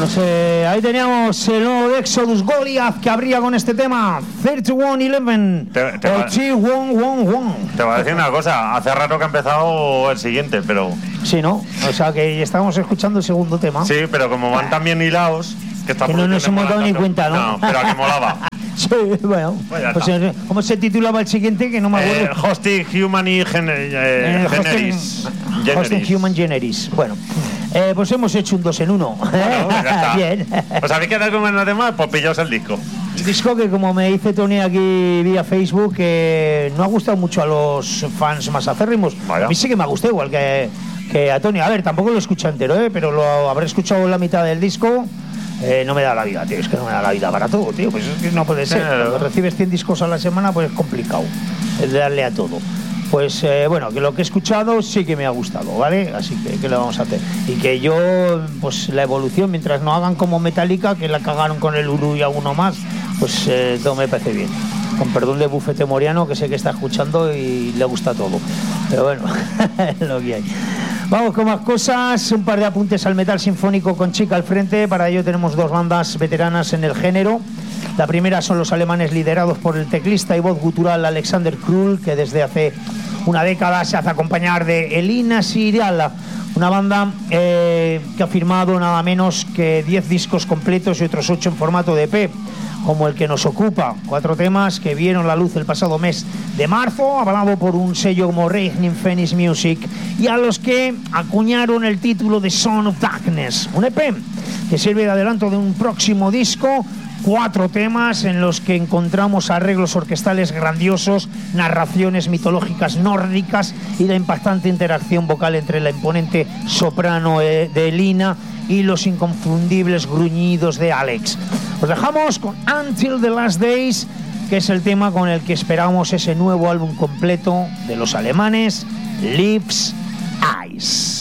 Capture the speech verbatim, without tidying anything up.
Bueno, se, ahí teníamos el nuevo de Exodus, Goliath, que abría con este tema treinta y uno once Te, te, o va, T uno uno uno. Te voy a decir una cosa, hace rato que ha empezado el siguiente, pero... Sí, ¿no? O sea que estábamos escuchando el segundo tema. Sí, pero como van tan bien hilados... Que, esta que no nos hemos dado ni cuenta, ¿no? No, pero a que molaba. Sí, bueno. Pues pues, ¿cómo se titulaba el siguiente? Que no me acuerdo. Eh, hosting Human y gen, eh, eh, Generis. Hosting, hosting Human Generis. Bueno, eh, pues hemos hecho un dos en uno. Bueno, ya está. Bien. Pues habéis quedado con ganas de más, pues pillaos el disco. El disco que, como me dice Tony aquí vía Facebook, que no ha gustado mucho a los fans más acérrimos. Vaya. A mí sí que me ha gustado, igual que, que a Tony. A ver, tampoco lo he escuchado entero, ¿eh? Pero lo habré escuchado la mitad del disco. Eh, no me da la vida, tío, es que no me da la vida para todo, tío, pues es que no puede ser. Claro. Cuando recibes cien discos a la semana, pues es complicado el de darle a todo. Pues eh, bueno, que lo que he escuchado sí que me ha gustado, ¿vale? Así que, ¿qué le vamos a hacer? Y que yo, pues la evolución, mientras no hagan como Metallica, que la cagaron con el Uru y a uno más, pues eh, todo me parece bien. Con perdón de Bufete Moriano, que sé que está escuchando y le gusta todo. Pero bueno, lo que hay. Vamos con más cosas, un par de apuntes al metal sinfónico con Chica al frente. Para ello tenemos dos bandas veteranas en el género. La primera son los alemanes, liderados por el teclista y voz gutural Alexander Krull, que desde hace una década se hace acompañar de Elina Siriala, una banda eh, que ha firmado nada menos que diez discos completos y otros ocho en formato de E P, como el que nos ocupa. Cuatro temas que vieron la luz el pasado mes de marzo, avalado por un sello como Reigning Phoenix Music, y a los que acuñaron el título de Son of Darkness, un E P que sirve de adelanto de un próximo disco. Cuatro temas en los que encontramos arreglos orquestales grandiosos, narraciones mitológicas nórdicas y la impactante interacción vocal entre la imponente soprano de Elina y los inconfundibles gruñidos de Alex. Os dejamos con Until the Last Days, que es el tema con el que esperamos ese nuevo álbum completo de los alemanes, Lips Eyes.